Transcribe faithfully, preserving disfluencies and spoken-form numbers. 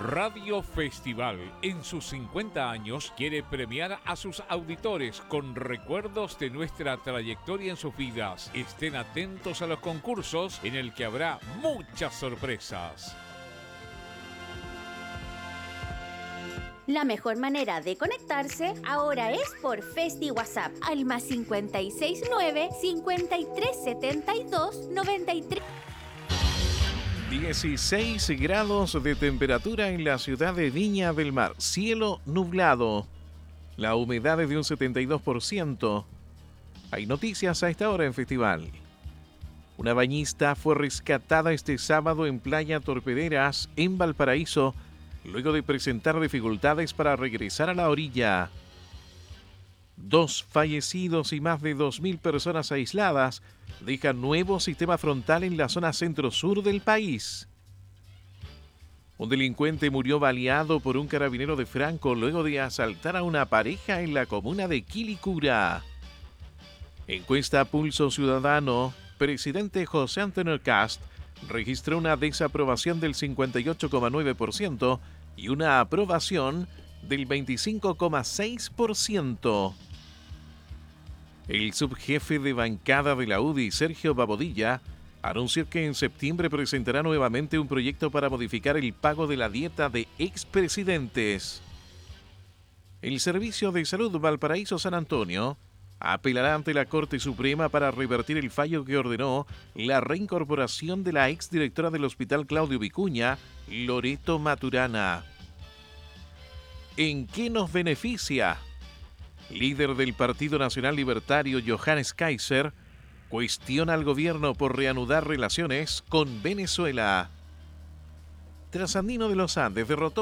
Radio Festival, en sus cincuenta años, quiere premiar a sus auditores con recuerdos de nuestra trayectoria en sus vidas. Estén atentos a los concursos en el que habrá muchas sorpresas. La mejor manera de conectarse ahora es por Festi WhatsApp al más cincuenta y seis nueve, cincuenta y tres setenta y dos, noventa y tres. dieciséis grados de temperatura en la ciudad de Viña del Mar. Cielo nublado. La humedad es de un setenta y dos por ciento. Hay noticias a esta hora en Festival. Una bañista fue rescatada este sábado en Playa Torpederas, en Valparaíso, luego de presentar dificultades para regresar a la orilla. Dos fallecidos y más de dos mil personas aisladas dejan nuevo sistema frontal en la zona centro-sur del país. Un delincuente murió baleado por un carabinero de Franco luego de asaltar a una pareja en la comuna de Quilicura. Encuesta Pulso Ciudadano, presidente José Antonio Kast registró una desaprobación del cincuenta y ocho coma nueve por ciento y una aprobación del veinticinco coma seis por ciento. El subjefe de bancada de la U D I, Sergio Babodilla, anunció que en septiembre presentará nuevamente un proyecto para modificar el pago de la dieta de expresidentes. El Servicio de Salud Valparaíso San Antonio apelará ante la Corte Suprema para revertir el fallo que ordenó la reincorporación de la exdirectora del Hospital Claudio Vicuña, Loreto Maturana. ¿En qué nos beneficia? Líder del Partido Nacional Libertario, Johannes Kaiser, cuestiona al gobierno por reanudar relaciones con Venezuela. Trasandino de los Andes derrotó